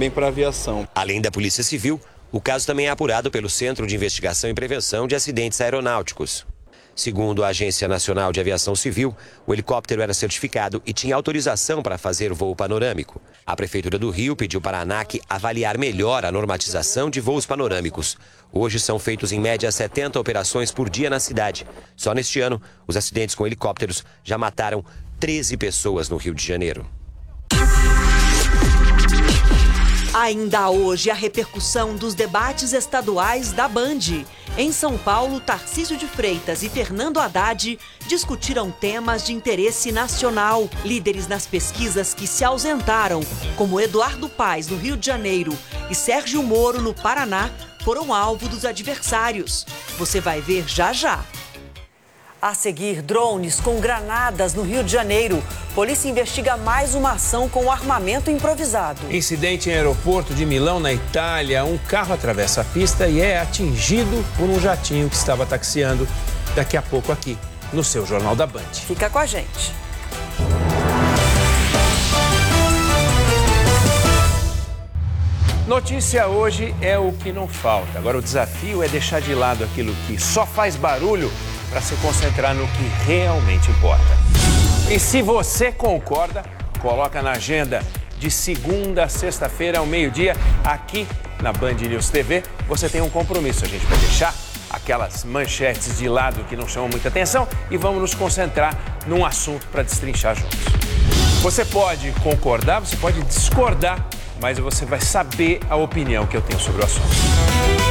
também para a aviação. Além da Polícia Civil, o caso também é apurado pelo Centro de Investigação e Prevenção de Acidentes Aeronáuticos. Segundo a Agência Nacional de Aviação Civil, o helicóptero era certificado e tinha autorização para fazer voo panorâmico. A Prefeitura do Rio pediu para a ANAC avaliar melhor a normatização de voos panorâmicos. Hoje são feitos em média 70 operações por dia na cidade. Só neste ano, os acidentes com helicópteros já mataram 13 pessoas no Rio de Janeiro. Ainda hoje, a repercussão dos debates estaduais da Band. Em São Paulo, Tarcísio de Freitas e Fernando Haddad discutiram temas de interesse nacional. Líderes nas pesquisas que se ausentaram, como Eduardo Paes, no Rio de Janeiro, e Sérgio Moro, no Paraná, foram alvo dos adversários. Você vai ver já já. A seguir, drones com granadas no Rio de Janeiro. Polícia investiga mais uma ação com armamento improvisado. Incidente em aeroporto de Milão, na Itália. Um carro atravessa a pista e é atingido por um jatinho que estava taxiando. Daqui a pouco aqui, no seu Jornal da Band. Fica com a gente. Notícia hoje é o que não falta. Agora o desafio é deixar de lado aquilo que só faz barulho para se concentrar no que realmente importa. E se você concorda, coloca na agenda de segunda a sexta-feira ao meio-dia, aqui na Band News TV. Você tem um compromisso, a gente vai deixar aquelas manchetes de lado que não chamam muita atenção e vamos nos concentrar num assunto para destrinchar juntos. Você pode concordar, você pode discordar, mas você vai saber a opinião que eu tenho sobre o assunto.